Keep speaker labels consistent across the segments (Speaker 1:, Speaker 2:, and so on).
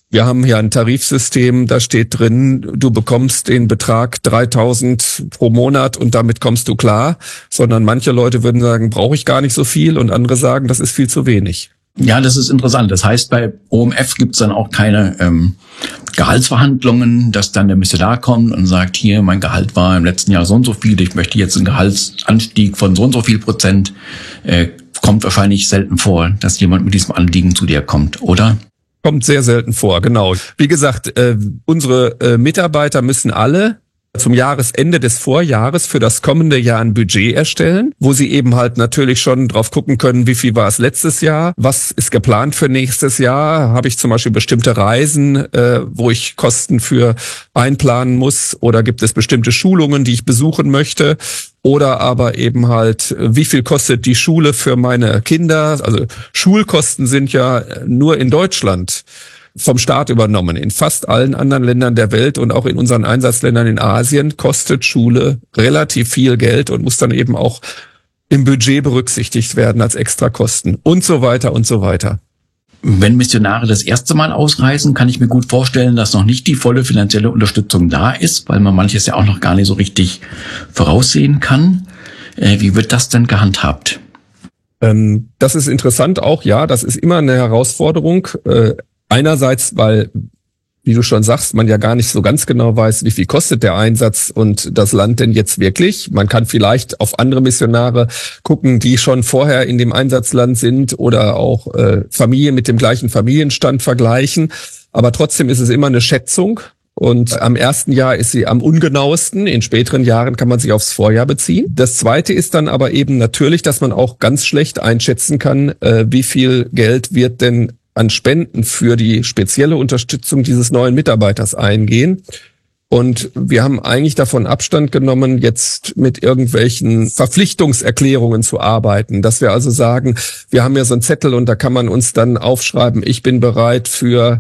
Speaker 1: Wir haben hier ein Tarifsystem, da steht drin, du bekommst den Betrag 3.000 pro Monat und damit kommst du klar, sondern manche Leute würden sagen, brauche ich gar nicht so viel, und andere sagen, das ist viel zu wenig.
Speaker 2: Ja, das ist interessant. Das heißt, bei OMF gibt's dann auch keine Gehaltsverhandlungen, dass dann der Missionar kommt und sagt, hier, mein Gehalt war im letzten Jahr so und so viel, ich möchte jetzt einen Gehaltsanstieg von so und so viel Prozent. Kommt wahrscheinlich selten vor, dass jemand mit diesem Anliegen zu dir kommt, oder?
Speaker 1: Kommt sehr selten vor, genau. Wie gesagt, unsere Mitarbeiter müssen alle zum Jahresende des Vorjahres für das kommende Jahr ein Budget erstellen, wo sie eben halt natürlich schon drauf gucken können, wie viel war es letztes Jahr, was ist geplant für nächstes Jahr, habe ich zum Beispiel bestimmte Reisen, wo ich Kosten für einplanen muss, oder gibt es bestimmte Schulungen, die ich besuchen möchte, oder aber eben halt, wie viel kostet die Schule für meine Kinder. Also Schulkosten sind ja nur in Deutschland vom Staat übernommen. In fast allen anderen Ländern der Welt und auch in unseren Einsatzländern in Asien kostet Schule relativ viel Geld und muss dann eben auch im Budget berücksichtigt werden als Extrakosten und so weiter und so weiter.
Speaker 2: Wenn Missionare das erste Mal ausreisen, kann ich mir gut vorstellen, dass noch nicht die volle finanzielle Unterstützung da ist, weil man manches ja auch noch gar nicht so richtig voraussehen kann. Wie wird das denn gehandhabt?
Speaker 1: Das ist interessant auch, ja, das ist immer eine Herausforderung. Einerseits, weil, wie du schon sagst, man ja gar nicht so ganz genau weiß, wie viel kostet der Einsatz und das Land denn jetzt wirklich. Man kann vielleicht auf andere Missionare gucken, die schon vorher in dem Einsatzland sind, oder auch Familien mit dem gleichen Familienstand vergleichen. Aber trotzdem ist es immer eine Schätzung. Und am ersten Jahr ist sie am ungenauesten. In späteren Jahren kann man sich aufs Vorjahr beziehen. Das Zweite ist dann aber eben natürlich, dass man auch ganz schlecht einschätzen kann, wie viel Geld wird denn an Spenden für die spezielle Unterstützung dieses neuen Mitarbeiters eingehen. Und wir haben eigentlich davon Abstand genommen, jetzt mit irgendwelchen Verpflichtungserklärungen zu arbeiten. Dass wir also sagen, wir haben ja so einen Zettel und da kann man uns dann aufschreiben, ich bin bereit für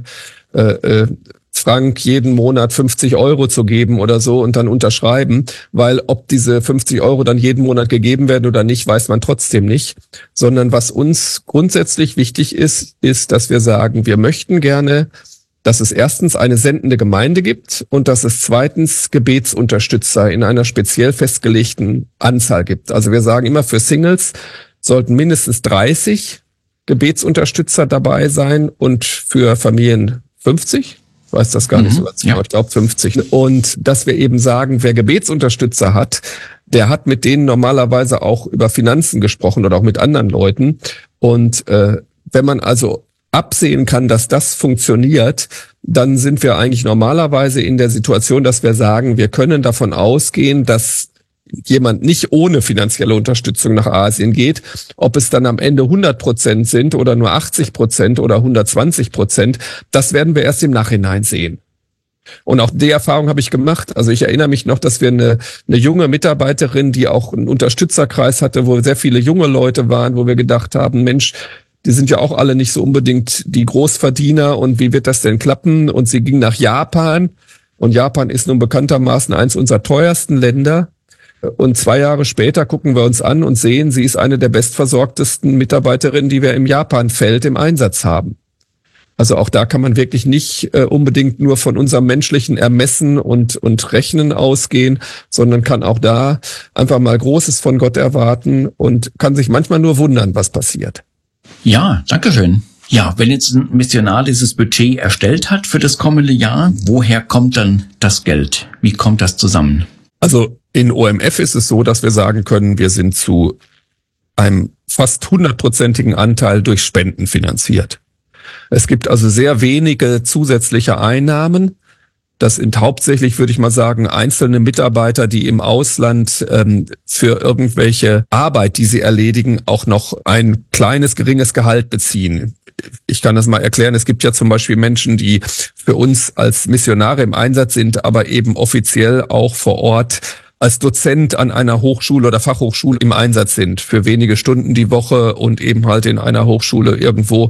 Speaker 1: Frank jeden Monat 50 Euro zu geben oder so und dann unterschreiben, weil ob diese 50 Euro dann jeden Monat gegeben werden oder nicht, weiß man trotzdem nicht. Sondern was uns grundsätzlich wichtig ist, dass wir sagen, wir möchten gerne, dass es erstens eine sendende Gemeinde gibt und dass es zweitens Gebetsunterstützer in einer speziell festgelegten Anzahl gibt. Also wir sagen immer, für Singles sollten mindestens 30 Gebetsunterstützer dabei sein und für Familien 50. Ich weiß das gar nicht so ganz genau, ich glaube 50. Und dass wir eben sagen, wer Gebetsunterstützer hat, der hat mit denen normalerweise auch über Finanzen gesprochen oder auch mit anderen Leuten. Und wenn man also absehen kann, dass das funktioniert, dann sind wir eigentlich normalerweise in der Situation, dass wir sagen, wir können davon ausgehen, dass jemand nicht ohne finanzielle Unterstützung nach Asien geht. Ob es dann am Ende 100% sind oder nur 80% oder 120%, das werden wir erst im Nachhinein sehen. Und auch die Erfahrung habe ich gemacht. Also ich erinnere mich noch, dass wir eine junge Mitarbeiterin, die auch einen Unterstützerkreis hatte, wo sehr viele junge Leute waren, wo wir gedacht haben, Mensch, die sind ja auch alle nicht so unbedingt die Großverdiener und wie wird das denn klappen? Und sie ging nach Japan und Japan ist nun bekanntermaßen eins unserer teuersten Länder. Und 2 Jahre später gucken wir uns an und sehen, sie ist eine der bestversorgtesten Mitarbeiterinnen, die wir im Japan-Feld im Einsatz haben. Also auch da kann man wirklich nicht unbedingt nur von unserem menschlichen Ermessen und Rechnen ausgehen, sondern kann auch da einfach mal Großes von Gott erwarten und kann sich manchmal nur wundern, was passiert.
Speaker 2: Ja, danke schön. Ja, wenn jetzt ein Missionar dieses Budget erstellt hat für das kommende Jahr, woher kommt dann das Geld? Wie kommt das zusammen?
Speaker 1: Also in OMF ist es so, dass wir sagen können, wir sind zu einem fast 100%igen Anteil durch Spenden finanziert. Es gibt also sehr wenige zusätzliche Einnahmen. Das sind hauptsächlich, würde ich mal sagen, einzelne Mitarbeiter, die im Ausland für irgendwelche Arbeit, die sie erledigen, auch noch ein kleines, geringes Gehalt beziehen. Ich kann das mal erklären. Es gibt ja zum Beispiel Menschen, die für uns als Missionare im Einsatz sind, aber eben offiziell auch vor Ort als Dozent an einer Hochschule oder Fachhochschule im Einsatz sind, für wenige Stunden die Woche und eben halt in einer Hochschule irgendwo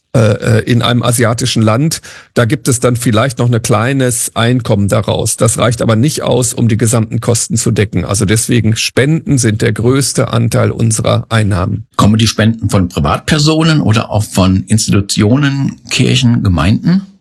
Speaker 1: in einem asiatischen Land. Da gibt es dann vielleicht noch ein kleines Einkommen daraus. Das reicht aber nicht aus, um die gesamten Kosten zu decken. Also deswegen Spenden sind der größte Anteil unserer Einnahmen.
Speaker 2: Kommen die Spenden von Privatpersonen oder auch von Institutionen, Kirchen, Gemeinden?